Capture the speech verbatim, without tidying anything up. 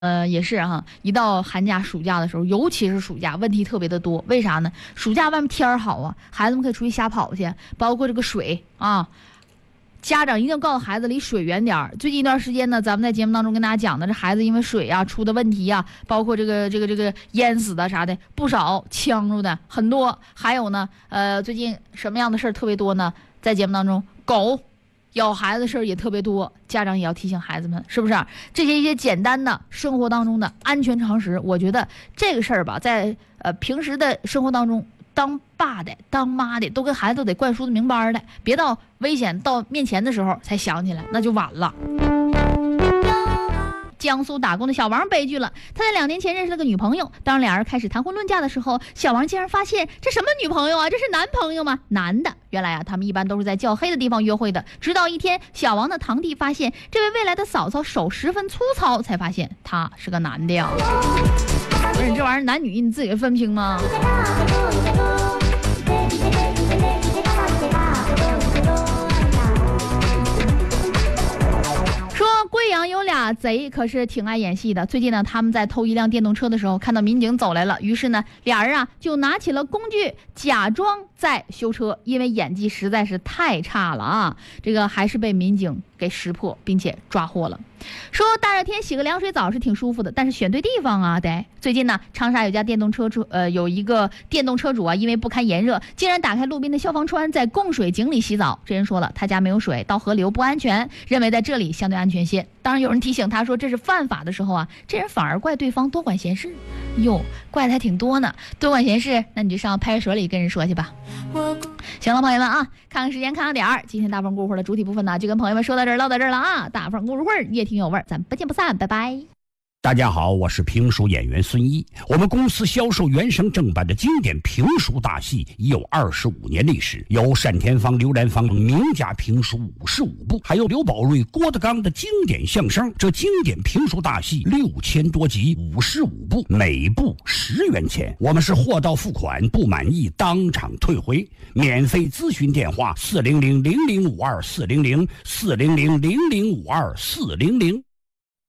呃，也是哈，一到寒假、暑假的时候，尤其是暑假，问题特别的多。为啥呢？暑假外面天儿好啊，孩子们可以出去瞎跑去，包括这个水啊。家长一定要告诉孩子离水远点儿。最近一段时间呢，咱们在节目当中跟大家讲的，这孩子因为水啊出的问题啊，包括这个这个这个淹死的啥的不少，呛住的很多。还有呢，呃，最近什么样的事儿特别多呢？在节目当中，狗咬孩子的事儿也特别多，家长也要提醒孩子们，是不是？这些一些简单的生活当中的安全常识，我觉得这个事儿吧，在呃平时的生活当中，当爸的、当妈的都跟孩子都得灌输的明白的，别到危险到面前的时候才想起来，那就晚了。江苏打工的小王悲剧了，他在两年前认识了个女朋友，当俩人开始谈婚论嫁的时候，小王竟然发现这什么女朋友啊，这是男朋友吗？男的。原来啊，他们一般都是在较黑的地方约会的。直到一天，小王的堂弟发现这位未来的嫂嫂手十分粗糙，才发现他是个男的呀。不是你这玩意儿男女你自己分不清吗？贵阳有俩贼可是挺爱演戏的。最近呢，他们在偷一辆电动车的时候，看到民警走来了，于是呢，俩人啊就拿起了工具，假装在修车。因为演技实在是太差了啊，这个还是被民警给识破，并且抓获了。说大热天洗个凉水澡是挺舒服的，但是选对地方啊得。最近呢，长沙有家电动车主，呃，有一个电动车主啊，因为不堪炎热，竟然打开路边的消防栓，在供水井里洗澡。这人说了，他家没有水，到河流不安全，认为在这里相对安全些。当然有人提醒他说这是犯法的时候啊，这人反而怪对方多管闲事，哟，怪的还挺多呢。多管闲事，那你就上派出所里跟人说去吧。行了，朋友们啊，看看时间，看看点儿。今天大风故事的主体部分呢，就跟朋友们说到这儿，唠到这儿了啊。大风故事会越听有味儿，咱不见不散，拜拜。 大家好，我是评书演员孙一。我们公司销售原声正版的经典评书大戏已有二十五年历史，有单田芳、刘兰芳名家评书五十五部，还有刘宝瑞、郭德纲的经典相声。这经典评书大戏六千多集，五十五部，每部十元钱。我们是货到付款，不满意当场退回。免费咨询电话：四零零零零五二四零零四零零零零五二四零零。